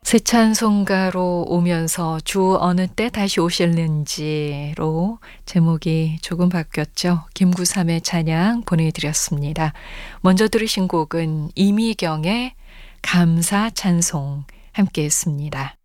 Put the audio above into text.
새 찬송가로 오면서 주 어느 때 다시 오실는지로 제목이 조금 바뀌었죠. 김구삼의 찬양 보내드렸습니다. 먼저 들으신 곡은 이미경의 감사 찬송 함께 했습니다.